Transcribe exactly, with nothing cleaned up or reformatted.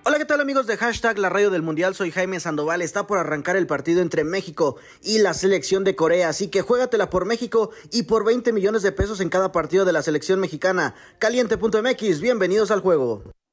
Hola, ¿qué tal amigos de Hashtag La Radio del Mundial? Soy Jaime Sandoval. Está por arrancar el partido entre México y la selección de Corea, así que juégatela por México y por veinte millones de pesos en cada partido de la selección mexicana. Caliente punto M X, bienvenidos al juego.